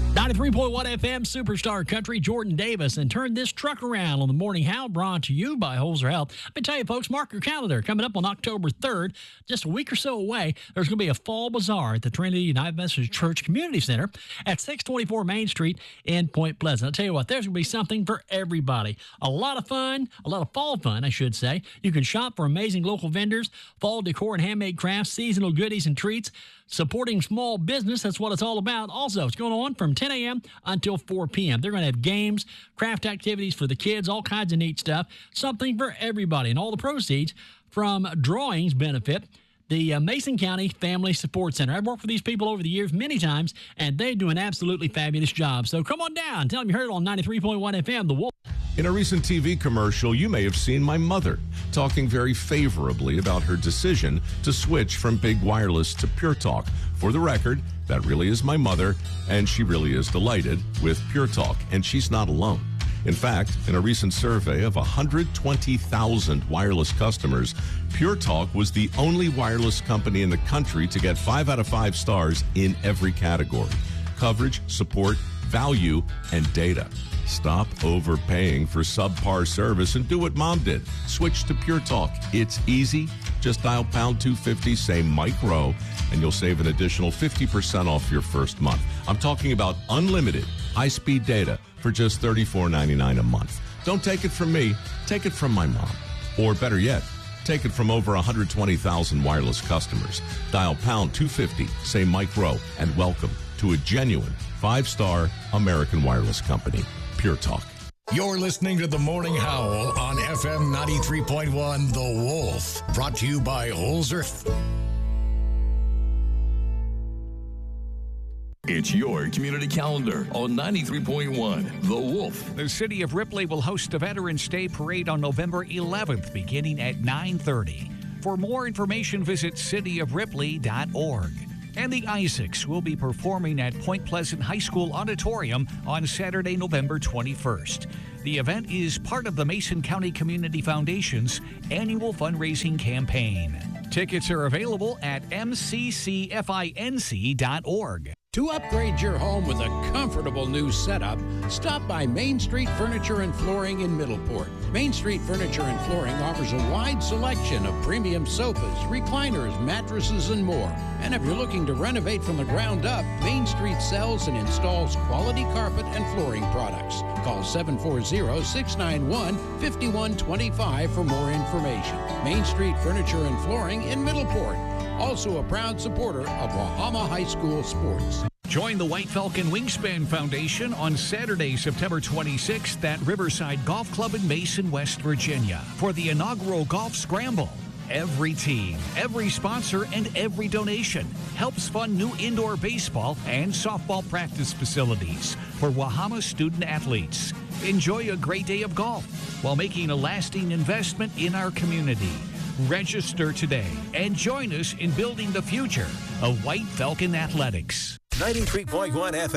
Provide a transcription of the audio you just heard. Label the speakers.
Speaker 1: 93.1 FM Superstar Country, Jordan Davis, and turn this truck around on the Morning How, brought to you by Holzer Health. Let me tell you, folks, mark your calendar. Coming up on October 3rd, just a week or so away, there's going to be a fall bazaar at the Trinity United Methodist Church Community Center at 624 Main Street in Point Pleasant. I'll tell you what, there's going to be something for everybody. A lot of fun, a lot of fall fun, I should say. You can shop for amazing local vendors, fall decor and handmade crafts, seasonal goodies and treats, supporting small business. That's what it's all about. Also, it's going on from 10 a.m. until 4 p.m. They're going to have games, craft activities for the kids, all kinds of neat stuff, something for everybody. And all the proceeds from drawings benefit the Mason County Family Support Center. I've worked with these people over the years many times, and they do an absolutely fabulous job. So come on down. Tell them you heard it on 93.1 FM, The Wolf.
Speaker 2: In a recent TV commercial, you may have seen my mother talking very favorably about her decision to switch from Big Wireless to Pure Talk. For the record, that really is my mother, and she really is delighted with Pure Talk, and she's not alone. In fact, in a recent survey of 120,000 wireless customers, Pure Talk was the only wireless company in the country to get 5 out of 5 stars in every category: coverage, support, value, and data. Stop overpaying for subpar service and do what Mom did. Switch to Pure Talk. It's easy. Just dial pound 250, say Mike Rowe, and you'll save an additional 50% off your first month. I'm talking about unlimited high-speed data for just $34.99 a month. Don't take it from me. Take it from my mom. Or better yet, take it from over 120,000 wireless customers. Dial pound 250, say Mike Rowe, and welcome to a genuine 5-star American wireless company. Pure Talk.
Speaker 3: You're listening to The Morning Howl on FM 93.1 The Wolf. Brought to you by Holzer.
Speaker 4: It's your community calendar on 93.1 The Wolf.
Speaker 5: The city of Ripley will host a Veterans Day Parade on November 11th, beginning at 9:30. For more information, visit cityofripley.org. And the Isaacs will be performing at Point Pleasant High School Auditorium on Saturday, November 21st. The event is part of the Mason County Community Foundation's annual fundraising campaign. Tickets are available at mccfinc.org.
Speaker 6: To upgrade your home with a comfortable new setup, stop by Main Street Furniture and Flooring in Middleport. Main Street Furniture and Flooring offers a wide selection of premium sofas, recliners, mattresses, and more. And if you're looking to renovate from the ground up, Main Street sells and installs quality carpet and flooring products. Call 740-691-5125 for more information. Main Street Furniture and Flooring in Middleport. Also a proud supporter of Wahama High School sports.
Speaker 5: Join the White Falcon Wingspan Foundation on Saturday, September 26th at Riverside Golf Club in Mason, West Virginia for the inaugural Golf Scramble. Every team, every sponsor, and every donation helps fund new indoor baseball and softball practice facilities for Wahama student athletes. Enjoy a great day of golf while making a lasting investment in our community. Register today and join us in building the future of White Falcon Athletics.
Speaker 7: 93.1 FM.